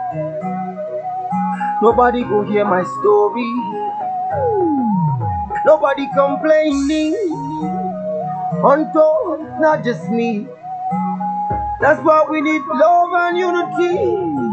Nobody go hear my story. Nobody complaining. Untold, not just me. That's why we need love and unity.